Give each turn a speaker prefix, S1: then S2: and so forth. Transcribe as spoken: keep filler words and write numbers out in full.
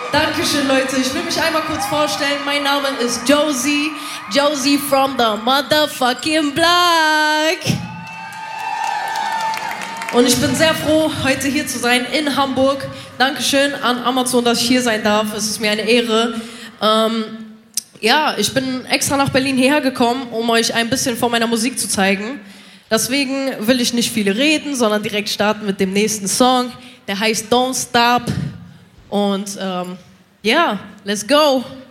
S1: Dankeschön, Leute. Ich will mich einmal kurz vorstellen. Mein Name ist Josie. Josie from the motherfucking block. Und ich bin sehr froh, heute hier zu sein in Hamburg. Dankeschön an Amazon, dass ich hier sein darf. Es ist mir eine Ehre. Ähm, ja, ich bin extra nach Berlin hierher gekommen, um euch ein bisschen von meiner Musik zu zeigen. Deswegen will ich nicht viel reden, sondern direkt starten mit dem nächsten Song. Der heißt Don't Stop. Und ähm, ja, let's go.